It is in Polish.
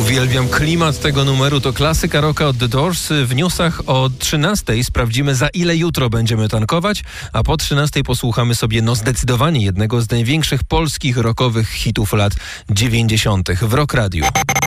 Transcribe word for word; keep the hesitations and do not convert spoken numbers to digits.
Uwielbiam klimat tego numeru. To klasyka rocka od The Doors. W newsach o trzynastej sprawdzimy, za ile jutro będziemy tankować, a po trzynastej posłuchamy sobie no zdecydowanie jednego z największych polskich rockowych hitów lat dziewięćdziesiątych w Rock Radio.